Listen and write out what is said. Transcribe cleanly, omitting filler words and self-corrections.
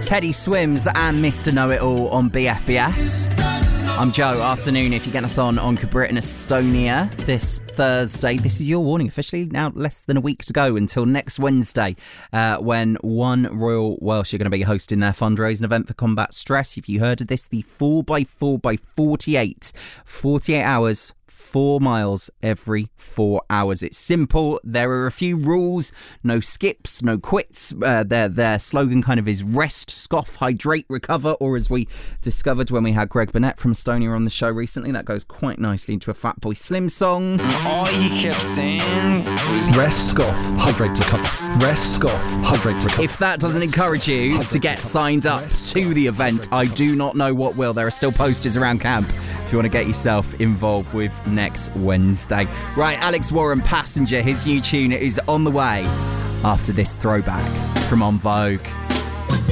Teddy Swims and Mr. Know-It-All on BFBS. I'm Joe. Afternoon, if you get us on Cabrit in Estonia this Thursday. This is your warning. Officially now less than a week to go until next Wednesday, when One Royal Welsh are going to be hosting their fundraising event for Combat Stress. If you heard of this, the 4x4x48, 48 hours, 4 miles every 4 hours. It's simple. There are a few rules. No skips, no quits. Their slogan kind of is rest, scoff, hydrate, recover. Or as we discovered when we had Greg Burnett from Estonia on the show recently, that goes quite nicely into a Fatboy Slim song. All he kept saying was rest, scoff, hydrate, recover. Rest, scoff, hydrate, recover. If that doesn't encourage you to get signed up to the event, I do not know what will. There are still posters around camp if you want to get yourself involved with next Wednesday. Right, Alex Warren, Passenger, his new tune is on the way after this throwback from En Vogue.